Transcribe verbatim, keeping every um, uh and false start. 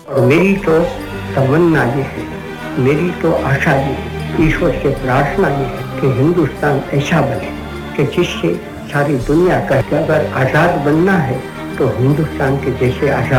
और मेरी तो तमन्ना ये है, मेरी तो आशा ये है, ईश्वर से प्रार्थना ये है कि हिंदुस्तान ऐसा बने कि जिससे सारी दुनिया का अगर आज़ाद बनना है तो हिंदुस्तान के जैसे आज़ाद